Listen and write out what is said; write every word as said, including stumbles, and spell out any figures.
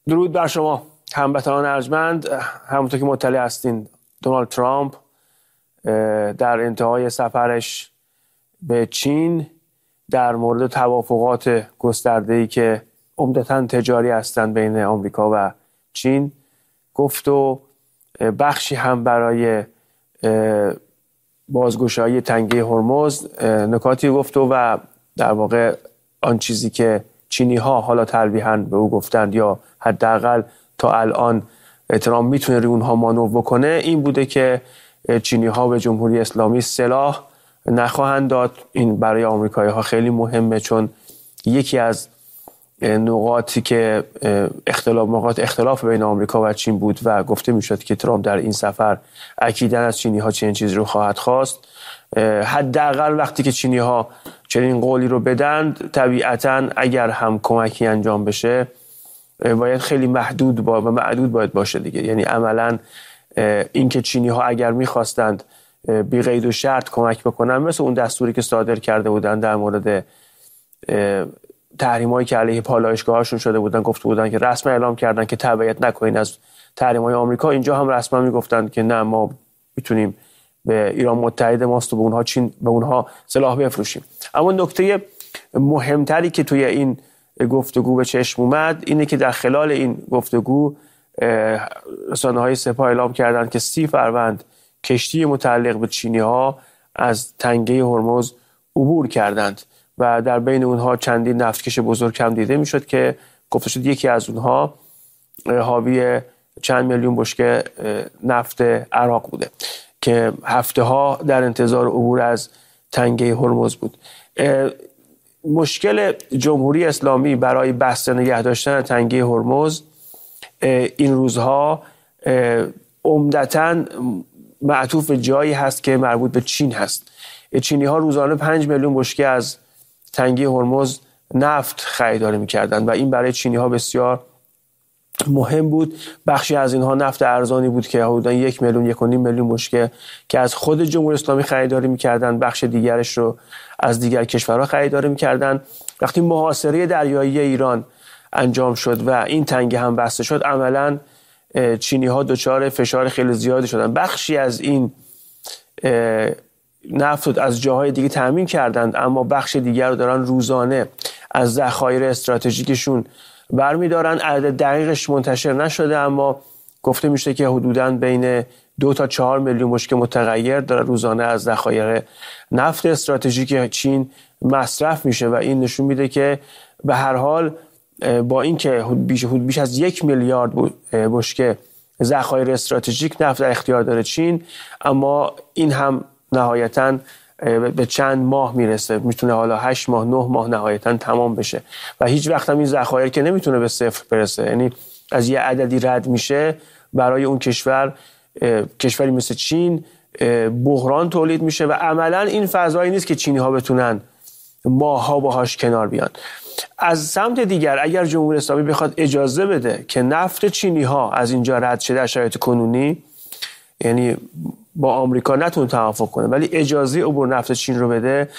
درود بر شما هموطنان ارجمند. همونطور که مطلع هستین دونالد ترامپ در انتهای سفرش به چین در مورد توافقات گسترده‌ای که عمدتاً تجاری هستند بین آمریکا و چین گفت و بخشی هم برای بازگشایی تنگه هرمز نکاتی گفت و در واقع آن چیزی که چینی ها حالا تلویحاً به او گفتند یا حداقل تا الان ترامپ میتونه روی اونها مانور بکنه این بوده که چینی ها به جمهوری اسلامی سلاح نخواهند داد. این برای آمریکایی ها خیلی مهمه، چون یکی از نقاطی که اختلاف نقاط اختلاف بین آمریکا و چین بود و گفته میشد که ترامپ در این سفر اکیداً از چینی ها چنین چیزی رو خواهد خواست. حداقل وقتی که چینی ها چنین قولی رو بدند، طبیعتاً اگر هم کمکی انجام بشه باید خیلی محدود با و معدود باید باشه دیگه. یعنی عملاً این که چینی ها اگر میخواستند بی قید و شرط کمک بکنن، مثل اون دستوری که صادر کرده بودن در مورد تحریمایی که علیه پالایشگاهاشون شده بودن، گفته بودن که رسما اعلام کردن که تبعیت نکنین از تحریم‌های آمریکا، اینجا هم رسما میگفتن که نه ما میتونیم به ایران متحد ماست و به اونها چین به اونها سلاح بفروشیم. اما نکته مهمتری که توی این گفتگو به چشم اومد اینه که در خلال این گفتگو رسانه‌های سپاه اعلام کردند که سی فروند کشتی متعلق به چینی‌ها از تنگه هرمز عبور کردند و در بین اونها چندین نفتکش بزرگ هم دیده میشد که گفته شد یکی از اونها حاوی چند میلیون بشکه نفت عراق بوده که هفته ها در انتظار عبور از تنگه هرمز بود. مشکل جمهوری اسلامی برای بسته نگه داشتن تنگه هرمز این روزها عمدتاً معطوف جایی هست که مربوط به چین هست. چینی ها روزانه پنج میلیون بشکه از تنگه هرمز نفت خریداری می‌کردند و این برای چینی ها بسیار مهم بود. بخشی از اینها نفت ارزانی بود که حدوداً یک میلیون یک و نیم میلیون بشکه که از خود جمهوری اسلامی خریداری می‌کردند، بخش دیگرش رو از دیگر کشورها خریداری می‌کردند. وقتی محاصره دریایی ایران انجام شد و این تنگه هم بسته شد، عملاً چینی ها دچار فشار خیلی زیادی شدن. بخشی از این نفت از جاهای دیگه تامین کردند، اما بخش دیگر رو دارن روزانه از ذخایر استراتژیکشون برمیدارن. عدد دقیقش منتشر نشده، اما گفته میشه که حدوداً بین دو تا چهار میلیون بشکه متغیر داره روزانه از ذخایر نفت استراتژیک چین مصرف میشه و این نشون میده که به هر حال با اینکه بیش بیش از یک میلیارد بشکه ذخایر استراتژیک نفت در اختیار داره چین، اما این هم نهایتاً به چند ماه میرسه، میتونه حالا هشت ماه نه ماه نهایتاً تمام بشه و هیچ وقت هم این ذخایر که نمیتونه به صفر برسه، یعنی از یه عددی رد میشه برای اون کشور کشوری مثل چین بحران تولید میشه و عملاً این فضایی نیست که چینی ها بتونن ماها باهاش کنار بیان. از سمت دیگر اگر جمهوری اسلامی بخواد اجازه بده که نفت چینی ها از اینجا رد شه در شرایط کنونی، یعنی با آمریکا نتونه توافق کنه ولی اجازه عبور نفت چین رو بده،